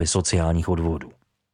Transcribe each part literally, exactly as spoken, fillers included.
správy sociálních odvodů.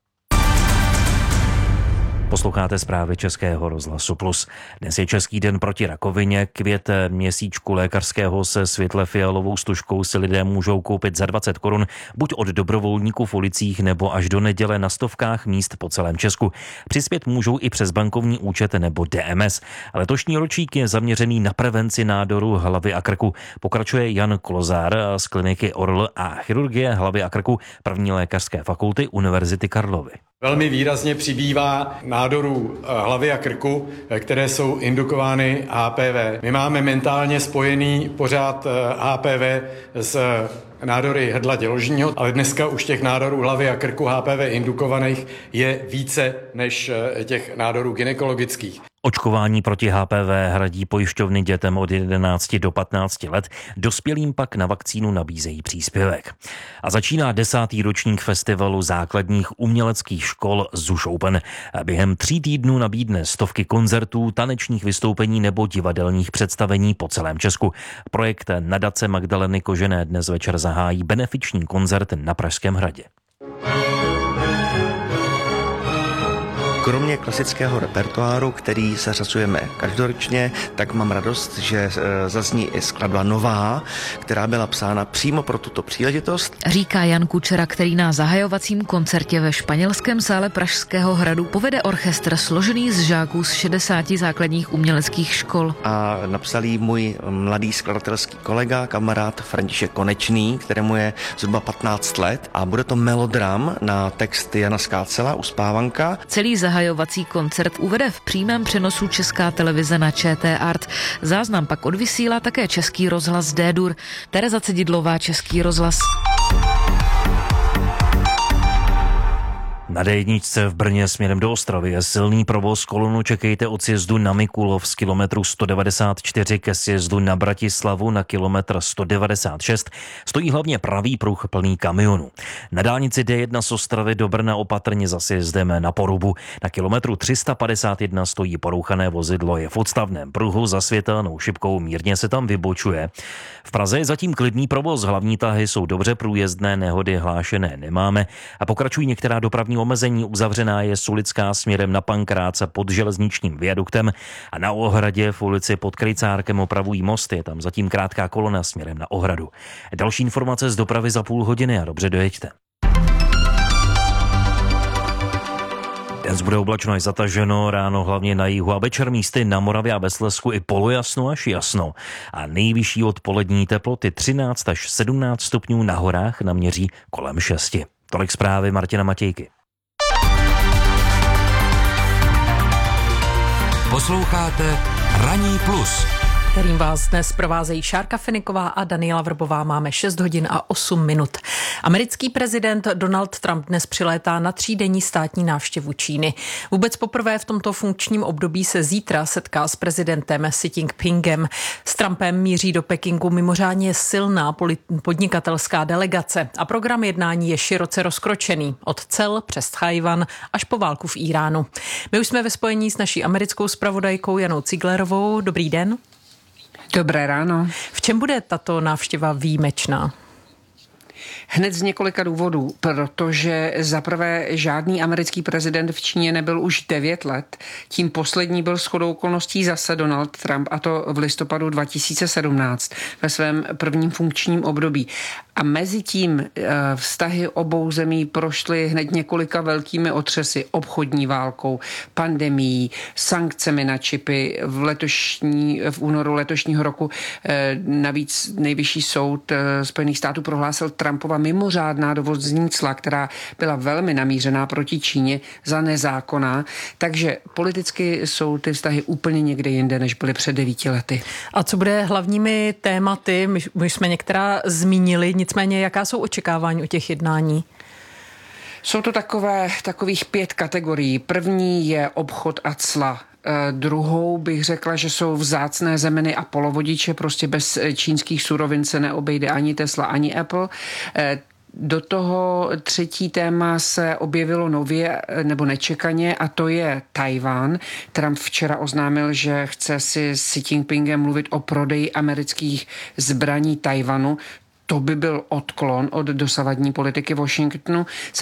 Posloucháte zprávy Českého rozhlasu Plus. Dnes je Český den proti rakovině. Květ měsíčku lékařského se světle fialovou stužkou si lidé můžou koupit za dvacet korun, buď od dobrovolníků v ulicích, nebo až do neděle na stovkách míst po celém Česku. Přispět můžou i přes bankovní účet nebo D M S. Letošní ročník je zaměřený na prevenci nádoru hlavy a krku. Pokračuje Jan Klozár z kliniky Orl a chirurgie hlavy a krku první lékařské fakulty Univerzity Karlovy. Velmi výrazně přibývá nádorů hlavy a krku, které jsou indukovány H P V. My máme mentálně spojený pořád H P V s nádory hrdla děložního, ale dneska už těch nádorů hlavy a krku H P V indukovaných je více než těch nádorů gynekologických. Očkování proti H P V hradí pojišťovny dětem od jedenácti do patnácti let, dospělým pak na vakcínu nabízejí příspěvek. A začíná desátý ročník festivalu základních uměleckých škol ZUŠ Open. Během tří týdnů nabídne stovky koncertů, tanečních vystoupení nebo divadelních představení po celém Česku. Projekt nadace Magdaleny Kožené dnes večer zahájí benefiční koncert na Pražském hradě. Kromě klasického repertoáru, který zařazujeme každoročně, tak mám radost, že zazní i skladba nová, která byla psána přímo pro tuto příležitost. Říká Jan Kučera, který na zahajovacím koncertě ve španělském sále Pražského hradu povede orchestr složený z žáků z šedesáti základních uměleckých škol. A napsal jí můj mladý skladatelský kolega, kamarád František Konečný, kterému je zhruba patnáct let, a bude to melodram na text Jana Skácela Uspávanka. Celý zahajovací koncert uvede v přímém přenosu Česká televize na Č T Art. Záznam pak odvysílá také Český rozhlas D-Dur. Tereza Cedidlová, Český rozhlas. Na D jedna v Brně směrem do Ostravy je silný provoz. Kolonu čekejte od sjezdu na Mikulov z kilometru sto devadesát čtyři ke sjezdu na Bratislavu na kilometr sto devadesát šest. Stojí hlavně pravý pruh plný kamionů. Na dálnici D jedna z Ostravy do Brna opatrně za sjezdem na Porubu. Na kilometru tři sta padesát jedna stojí porouchané vozidlo. Je v odstavném pruhu za světelnou šipkou, mírně se tam vybočuje. V Praze je zatím klidný provoz. Hlavní tahy jsou dobře průjezdné, nehody hlášené nemáme a pokračují některá dopravní omezení. Uzavřená je Sulická směrem na Pankráce pod železničním viaduktem a na Ohradě v ulici pod Krejcárkem opravují most. Je tam zatím krátká kolona směrem na Ohradu. Další informace z dopravy za půl hodiny a dobře dojeďte. Dnes bude oblačno až zataženo, ráno hlavně na jihu a večer místy na Moravě a ve Slezsku i polojasno až jasno. A nejvyšší odpolední teploty třináct až sedmnáct stupňů, na horách naměří kolem šesti. Tolik zprávy Martina Matějky. Posloucháte Ranní plus, kterým vás dnes provázejí Šárka Finiková a Daniela Vrbová. Máme šest hodin a osm minut. Americký prezident Donald Trump dnes přilétá na třídenní státní návštěvu Číny. Vůbec poprvé v tomto funkčním období se zítra setká s prezidentem Xi Jinpingem. S Trumpem míří do Pekingu mimořádně silná podnikatelská delegace a program jednání je široce rozkročený. Od cel přes Tchajwan až po válku v Íránu. My už jsme ve spojení s naší americkou zpravodajkou Janou Ciglerovou. Dobrý den. Dobré ráno. V čem bude tato návštěva výjimečná? Hned z několika důvodů, protože zaprvé žádný americký prezident v Číně nebyl už devět let. Tím poslední byl shodou okolností zase Donald Trump, a to v listopadu dva tisíce sedmnáct ve svém prvním funkčním období. A mezi tím vztahy obou zemí prošly hned několika velkými otřesy, obchodní válkou, pandemií, sankcemi na čipy. V, letošní, v únoru letošního roku navíc nejvyšší soud Spojených států prohlásil Trumpova mimořádná dovozní cla, která byla velmi namířená proti Číně, za nezákonná. Takže politicky jsou ty vztahy úplně někde jinde, než byly před devíti lety. A co bude hlavními tématy? My, my jsme některá zmínili, nicméně jaká jsou očekávání o těch jednání? Jsou to takové, takových pět kategorií. První je obchod a cla. Druhou bych řekla, že jsou vzácné zeminy a polovodiče, prostě bez čínských surovin se neobejde ani Tesla, ani Apple. Do toho třetí téma se objevilo nově nebo nečekaně, a to je Tchajwan. Trump včera oznámil, že chce si s Xi Jinpingem mluvit o prodeji amerických zbraní Tchajwanu. To by byl odklon od dosavadní politiky Washingtonu.